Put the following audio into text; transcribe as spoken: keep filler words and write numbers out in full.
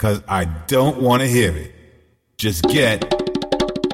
cause I don't want to hear it. Just get